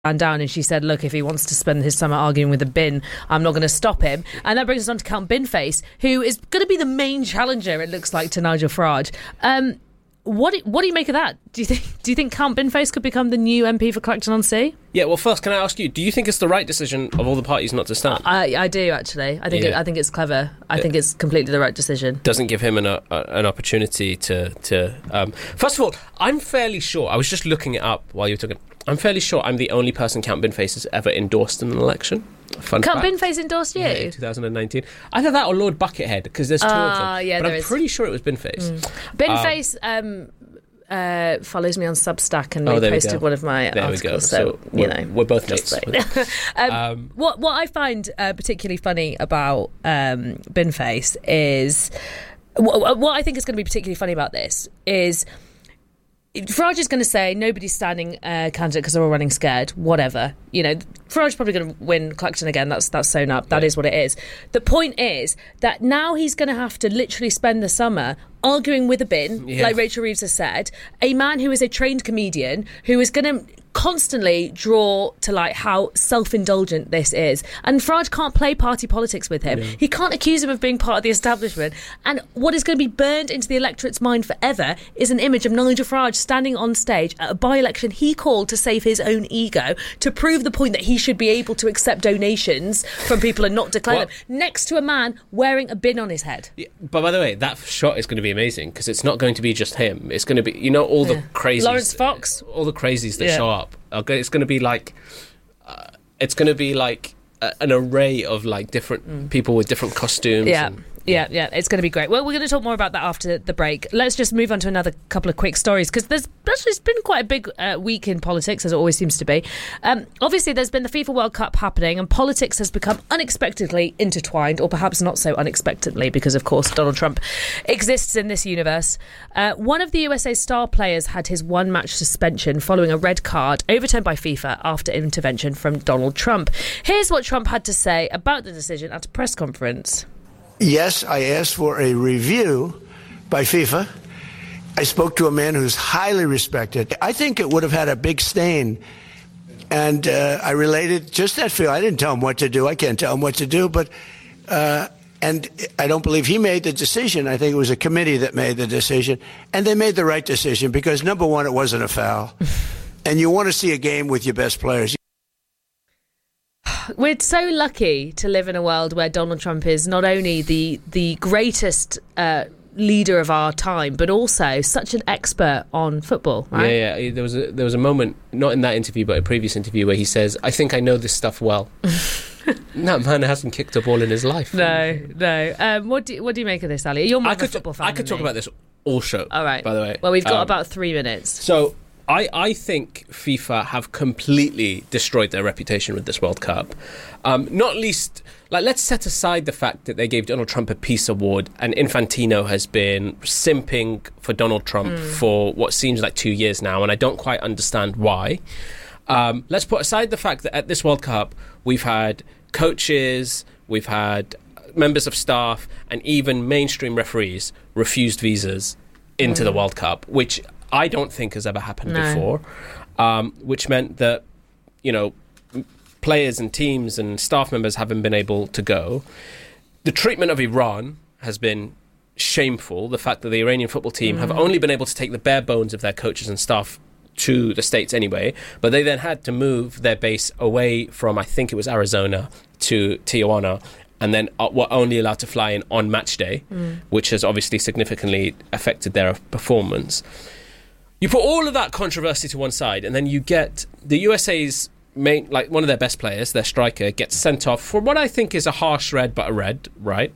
down, and she said, look, if he wants to spend his summer arguing with a bin, I'm not going to stop him. And that brings us on to Count Binface, who is going to be the main challenger, it looks like, to Nigel Farage. What do you make of that? Do you think Count Binface could become the new MP for Clacton-on-Sea? Yeah, well, first, can I ask you, do you think it's the right decision of all the parties not to stand? I do, actually. I think it's clever. I think it's completely the right decision. Doesn't give him an opportunity to first of all, I'm fairly sure, I was just looking it up while you were talking, I'm fairly sure I'm the only person Count Binface has ever endorsed in an election. Count Binface endorsed you? Yeah, 2019. Either that or Lord Buckethead, because there's two of them. Yeah, but I'm pretty sure it was Binface. Binface follows me on Substack, and they posted one of my articles. So we're both mates. What I find particularly funny about Binface is what I think is going to be particularly funny about this is Farage is going to say nobody's standing candidate because they're all running scared. Whatever, Farage is probably going to win Clacton again. That's sewn up. That is what it is. The point is that now he's going to have to literally spend the summer arguing with a bin, like Rachel Reeves has said, a man who is a trained comedian who is going to constantly draw to like how self-indulgent this is, and Farage can't play party politics with him. He can't accuse him of being part of the establishment, and what is going to be burned into the electorate's mind forever is an image of Nigel Farage standing on stage at a by-election he called to save his own ego, to prove the point that he should be able to accept donations from people and not declare them, next to a man wearing a bin on his head. But by the way, that shot is going to be amazing, because it's not going to be just him. It's going to be, all the crazies, Lawrence Fox, all the crazies that show up. Okay, it's going to be like an array of like different people with different costumes. Yeah, it's going to be great. Well, we're going to talk more about that after the break. Let's just move on to another couple of quick stories, because there's actually been quite a big week in politics, as it always seems to be. Obviously, there's been the FIFA World Cup happening, and politics has become unexpectedly intertwined, or perhaps not so unexpectedly, because, of course, Donald Trump exists in this universe. One of the USA's star players had his one-match suspension following a red card overturned by FIFA after intervention from Donald Trump. Here's what Trump had to say about the decision at a press conference. Yes, I asked for a review by FIFA. I spoke to a man who's highly respected. I think it would have had a big stain. And I related just that feel. I didn't tell him what to do. I can't tell him what to do. But and I don't believe he made the decision. I think it was a committee that made the decision. And they made the right decision because, number one, it wasn't a foul. And you want to see a game with your best players. We're so lucky to live in a world where Donald Trump is not only the greatest leader of our time, but also such an expert on football, right? Yeah. There was a moment, not in that interview, but a previous interview, where he says, I think I know this stuff well. That man hasn't kicked a ball in his life. No. What do you make of this, Ali? You're more of a football fan. I could talk about this all show, all right. By the way. Well, we've got about 3 minutes. So I think FIFA have completely destroyed their reputation with this World Cup. Not least, let's set aside the fact that they gave Donald Trump a Peace Award, and Infantino has been simping for Donald Trump for what seems like 2 years now, and I don't quite understand why. Let's put aside the fact that at this World Cup, we've had coaches, we've had members of staff, and even mainstream referees refused visas into the World Cup, which I don't think has ever happened before, which meant that, players and teams and staff members haven't been able to go. The treatment of Iran has been shameful. The fact that the Iranian football team have only been able to take the bare bones of their coaches and staff to the States anyway, but they then had to move their base away from, I think it was Arizona, to Tijuana, and then were only allowed to fly in on match day, which has obviously significantly affected their performance. You put all of that controversy to one side, and then you get the USA's main, one of their best players, their striker, gets sent off for what I think is a harsh red, but a red, right?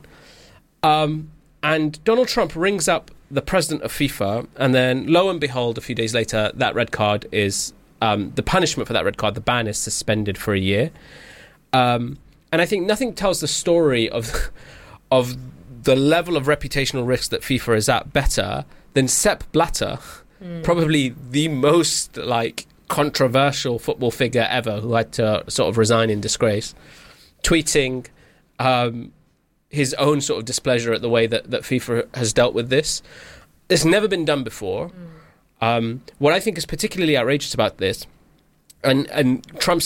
And Donald Trump rings up the president of FIFA, and then lo and behold, a few days later, that red card is the punishment for that red card. The ban is suspended for a year, and I think nothing tells the story of the level of reputational risk that FIFA is at better than Sepp Blatter. Probably the most controversial football figure ever, who had to sort of resign in disgrace, tweeting his own sort of displeasure at the way that FIFA has dealt with this. It's never been done before. What I think is particularly outrageous about this And Trump